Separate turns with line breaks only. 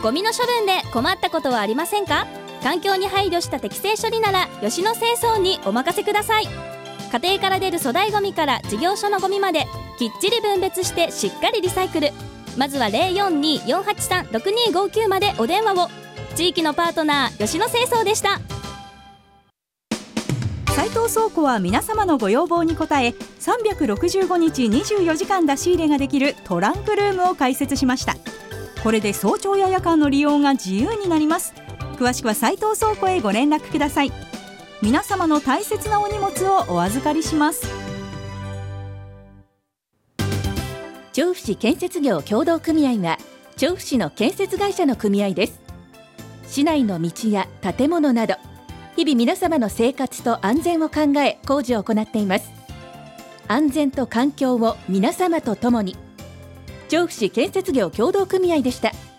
ゴミの処分で困ったことはありませんか？環境に配慮した適正処理なら吉野清掃にお任せください。家庭から出る粗大ゴミから事業所のゴミまできっちり分別してしっかりリサイクル。まずは 042-483-6259 までお電話を。地域のパートナー吉野清掃でした。
斉藤倉庫は皆様のご要望に応え365日24時間出し入れができるトランクルームを開設しました。これで早朝や夜間の利用が自由になります。詳しくは斉藤倉庫へご連絡ください。皆様の大切なお荷物をお預かりします。
調布市建設業協同組合は調布市の建設会社の組合です。市内の道や建物など日々皆様の生活と安全を考え工事を行っています。安全と環境を皆様と共に。調布市建設業協同組合でした。